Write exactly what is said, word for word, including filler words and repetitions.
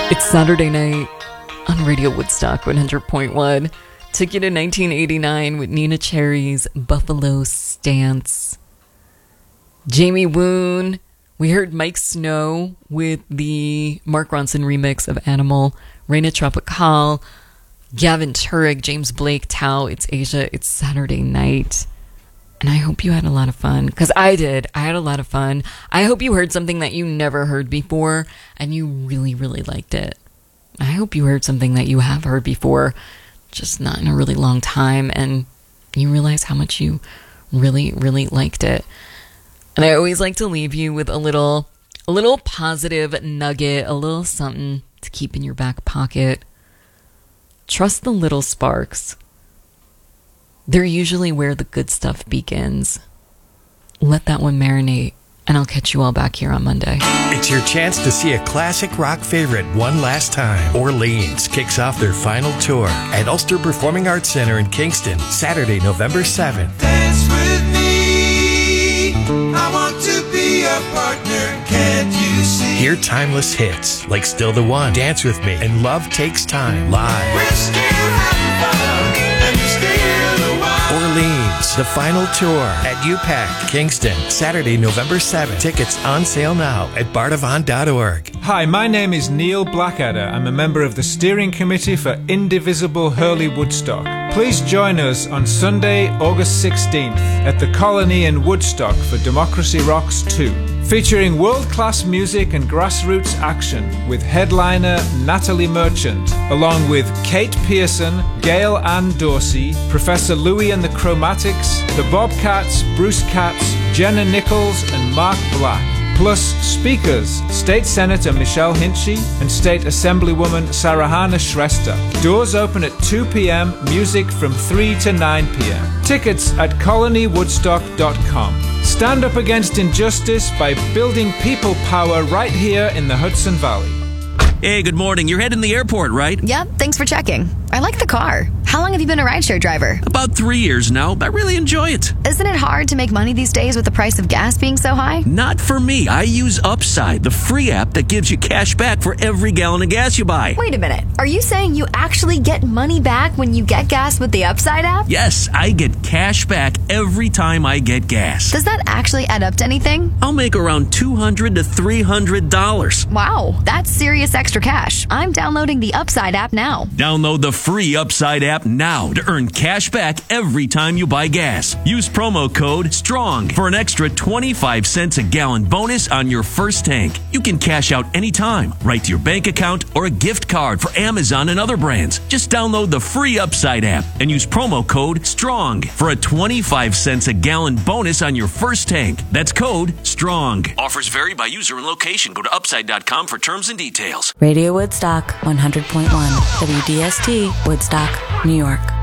It's Saturday night on Radio Woodstock one hundred point one. Took you to nineteen eighty-nine with Nina Cherry's Buffalo Stance. Jamie Woon. We heard Mike Snow with the Mark Ronson remix of Animal. Reina Tropical. Gavin Turek, James Blake, Tao. It's Asia. It's Saturday night. And I hope you had a lot of fun, because I did. I had a lot of fun. I hope you heard something that you never heard before, and you really, really liked it. I hope you heard something that you have heard before, just not in a really long time, and you realize how much you really, really liked it. And I always like to leave you with a little, a little positive nugget, a little something to keep in your back pocket. Trust the little sparks. They're usually where the good stuff begins. Let that one marinate, and I'll catch you all back here on Monday. It's your chance to see a classic rock favorite one last time. Orleans kicks off their final tour at Ulster Performing Arts Center in Kingston, Saturday, November seventh. Dance with me. I want to be a partner. Can't you see? Hear timeless hits like Still the One, Dance With Me, and Love Takes Time live. We're still having fun, and you're still the one. Orleans, the final tour at U PAC, Kingston, Saturday, November seventh. Tickets on sale now at bardavon dot org. Hi, my name is Neil Blackadder. I'm a member of the steering committee for Indivisible Hurley Woodstock. Please join us on Sunday, August sixteenth at the Colony in Woodstock for Democracy Rocks two. Featuring world-class music and grassroots action with headliner Natalie Merchant, along with Kate Pearson, Gail Ann Dorsey, Professor Louis and the Chromatics, the Bobcats, Bruce Katz, Jenna Nichols, and Mark Black. Plus speakers, State Senator Michelle Hinchy and State Assemblywoman Sarahana Shrestha. Doors open at two p.m., music from three to nine p.m. Tickets at colony woodstock dot com. Stand up against injustice by building people power right here in the Hudson Valley. Hey, good morning. You're heading to the airport, right? Yep, thanks for checking. I like the car. How long have you been a rideshare driver? About three years now. I really enjoy it. Isn't it hard to make money these days with the price of gas being so high? Not for me. I use Upside, the free app that gives you cash back for every gallon of gas you buy. Wait a minute. Are you saying you actually get money back when you get gas with the Upside app? Yes, I get cash back every time I get gas. Does that actually add up to anything? I'll make around two hundred to three hundred dollars. Wow, that's serious extra cash. I'm downloading the Upside app now. Download the free Upside app now to earn cash back every time you buy gas. Use promo code STRONG for an extra twenty-five cents a gallon bonus on your first tank. You can cash out anytime, right to your bank account or a gift card for Amazon and other brands. Just download the free Upside app and use promo code STRONG for a twenty-five cents a gallon bonus on your first tank. That's code STRONG. Offers vary by user and location. Go to upside dot com for terms and details. Radio Woodstock one hundred point one, W D S T, Woodstock, New York.